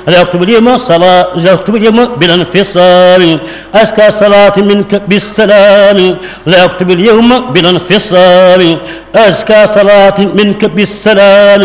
لا يكتب اليوم صلاة، لا يكتب اليوم بالانفصال أزكى صلاة منك بالسلام، لا يكتب اليوم بالانفصال أزكى صلاة منك بالسلام.